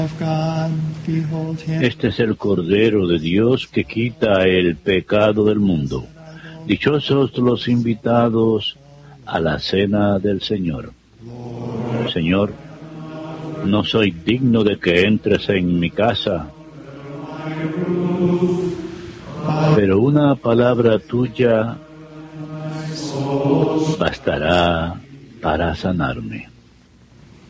Este es el Cordero de Dios que quita el pecado del mundo. Dichosos los invitados a la cena del Señor. Señor, no soy digno de que entres en mi casa, pero una palabra tuya bastará para sanarme.